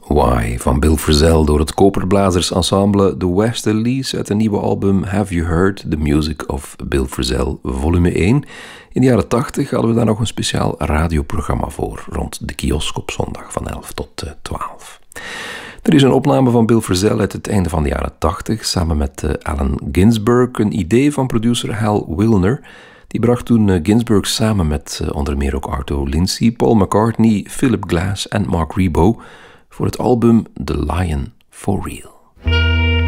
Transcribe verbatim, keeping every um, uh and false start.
Why van Bill Frisell door het koperblazersensemble The Westerlies uit een nieuwe album Have You Heard the Music of Bill Frisell volume één. In de jaren tachtig hadden we daar nog een speciaal radioprogramma voor, rond de kiosk op zondag van elf tot twaalf. Er is een opname van Bill Frisell uit het einde van de jaren tachtig, samen met uh, Allen Ginsberg, een idee van producer Hal Wilner. Die bracht toen uh, Ginsberg samen met uh, onder meer ook Arto Lindsay, Paul McCartney, Philip Glass en Mark Ribot voor het album The Lion for Real.